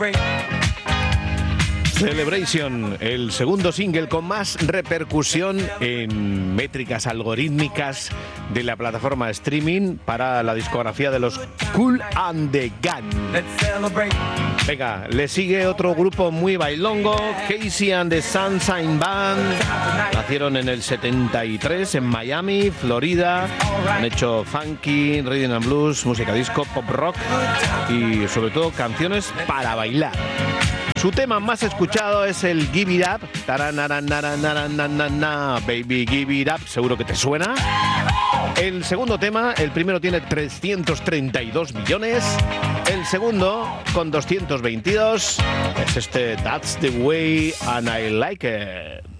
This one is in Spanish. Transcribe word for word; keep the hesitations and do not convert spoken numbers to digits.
Celebration, el segundo single con más repercusión en métricas algorítmicas de la plataforma streaming para la discografía de los Kool and the Gang. Venga, le sigue otro grupo muy bailongo, Casey and the Sunshine Band. Nacieron en el setenta y tres en Miami, Florida. Han hecho funky, rhythm and blues, música disco, pop rock y sobre todo canciones para bailar. Su tema más escuchado es el Give It Up, taranaranarananana, Baby Give It Up, seguro que te suena. El segundo tema, el primero tiene trescientos treinta y dos millones, el segundo con doscientos veintidós, es este That's the Way and I Like It.